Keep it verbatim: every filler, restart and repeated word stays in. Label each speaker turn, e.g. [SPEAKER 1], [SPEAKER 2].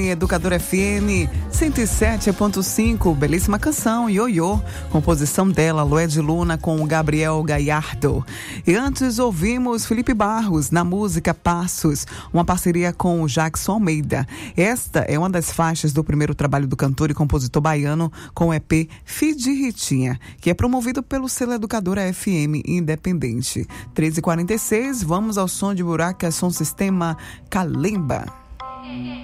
[SPEAKER 1] Educadora F M cento e sete ponto cinco, belíssima canção, Ioiô, composição dela, Lued Luna com o Gabriel Gallardo. E antes ouvimos Felipe Barros na música Passos, uma parceria com o Jackson Almeida. Esta é uma das faixas do primeiro trabalho do cantor e compositor baiano com o E P Fi de Ritinha, que é promovido pelo selo Educadora F M Independente. treze e quarenta e seis, vamos ao som de buraco, é som sistema Kalimba.